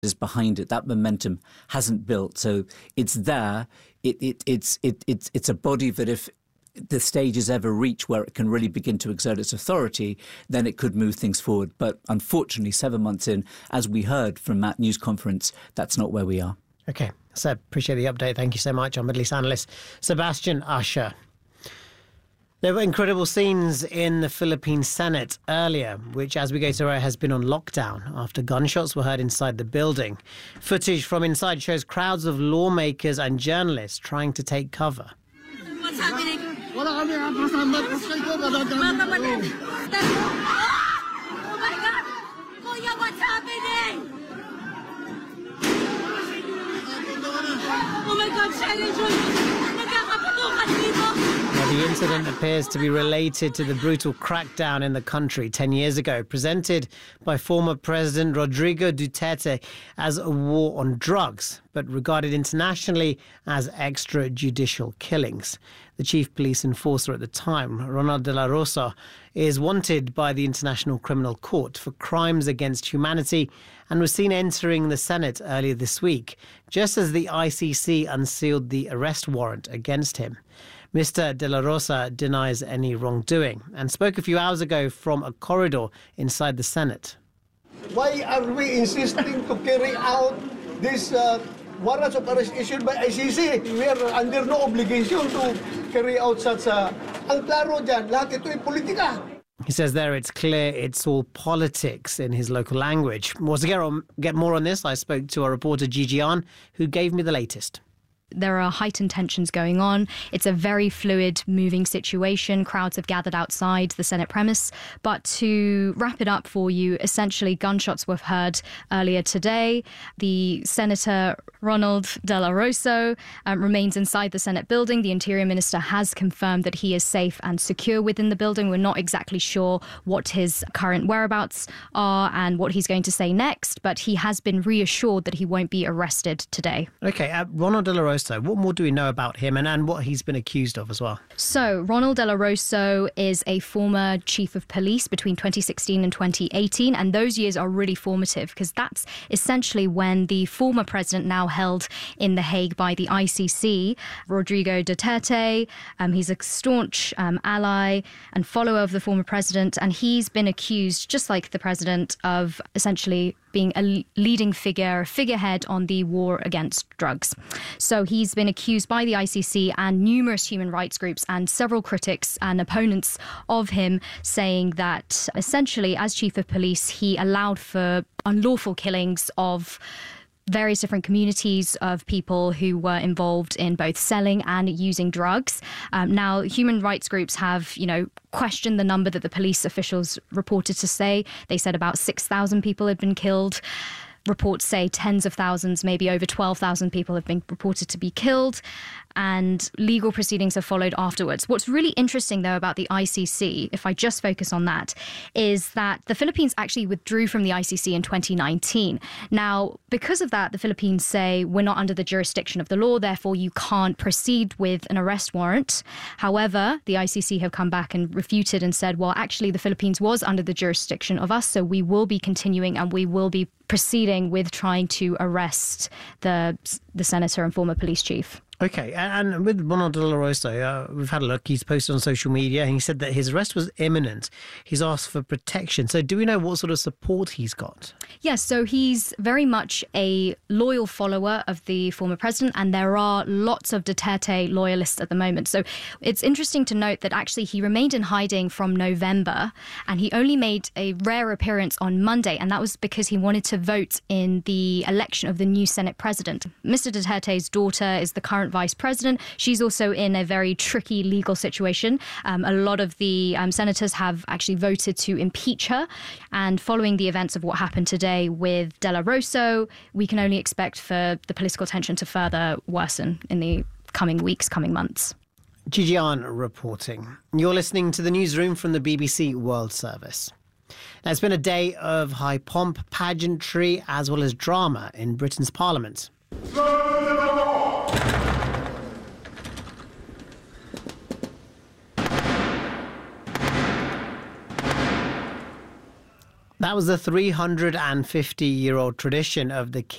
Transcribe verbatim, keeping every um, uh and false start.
is behind it. That momentum hasn't built. So it's there. It, it, it's, it, it's, it's a body that if the stage is ever reached where it can really begin to exert its authority, then it could move things forward. But unfortunately, seven months in, as we heard from that news conference, that's not where we are. OK, Seb, appreciate the update. Thank you so much. Our Middle East analyst, Sebastian Usher. There were incredible scenes in the Philippine Senate earlier, which, as we go to has been on lockdown after gunshots were heard inside the building. Footage from inside shows crowds of lawmakers and journalists trying to take cover. What's happening? Oh my God! Kuya, what's happening? Oh my God, Sharon Joy! Nagkakapatukan dito! The incident appears to be related to the brutal crackdown in the country ten years ago, presented by former President Rodrigo Duterte as a war on drugs, but regarded internationally as extrajudicial killings. The chief police enforcer at the time, Ronald de la Rosa, is wanted by the International Criminal Court for crimes against humanity and was seen entering the Senate earlier this week, just as the I C C unsealed the arrest warrant against him. Mister De La Rosa denies any wrongdoing and spoke a few hours ago from a corridor inside the Senate. Why are we insisting to carry out this uh, warrants of arrest issued by I C C? We are under no obligation to carry out such a... Ang klaro dyan, lahat ito ay politika. He says there it's clear it's all politics in his local language. Well, to get, on, get more on this, I spoke to our reporter Gigi An, who gave me the latest. There are heightened tensions going on. It's a very fluid, moving situation. Crowds have gathered outside the Senate premise. But to wrap it up for you, essentially gunshots were heard earlier today. The Senator Ronald De La Rosa um, remains inside the Senate building. The Interior Minister has confirmed that he is safe and secure within the building. We're not exactly sure what his current whereabouts are and what he's going to say next, but he has been reassured that he won't be arrested today. OK, uh, Ronald De La Rosa, what more do we know about him and, and what he's been accused of as well? So, Ronald De La Rosa is a former chief of police between twenty sixteen and twenty eighteen, and those years are really formative because that's essentially when the former president, now held in The Hague by the I C C, Rodrigo Duterte, um, he's a staunch um, ally and follower of the former president, and he's been accused, just like the president, of essentially being a leading figure, a figurehead on the war against drugs. So he's been accused by the I C C and numerous human rights groups and several critics and opponents of him, saying that essentially as chief of police, he allowed for unlawful killings of various different communities of people who were involved in both selling and using drugs. Um, now, human rights groups have, you know, questioned the number that the police officials reported to say. They said about six thousand people had been killed. Reports say tens of thousands, maybe over twelve thousand people have been reported to be killed, and legal proceedings have followed afterwards. What's really interesting, though, about the I C C, if I just focus on that, is that the Philippines actually withdrew from the I C C in twenty nineteen. Now, because of that, the Philippines say we're not under the jurisdiction of the law, therefore you can't proceed with an arrest warrant. However, the I C C have come back and refuted and said, well, actually, the Philippines was under the jurisdiction of us, so we will be continuing and we will be proceeding with trying to arrest the the senator and former police chief. OK, and, and with Ronald De La Rosa, uh, we've had a look. He's posted on social media and he said that his arrest was imminent. He's asked for protection. So do we know what sort of support he's got? Yes, so he's very much a loyal follower of the former president, and there are lots of Duterte loyalists at the moment. So it's interesting to note that actually he remained in hiding from November, and he only made a rare appearance on Monday, and that was because he wanted to vote in the election of the new Senate president. Mister Duterte's daughter is the current vice president. She's also in a very tricky legal situation. Um, a lot of the um, senators have actually voted to impeach her. And following the events of what happened today with De La Rosa, we can only expect for the political tension to further worsen in the coming weeks, coming months. Gigi An reporting. You're listening to the newsroom from the B B C World Service. Now, it's been a day of high pomp, pageantry, as well as drama in Britain's Parliament. that was the three hundred fifty year old tradition of the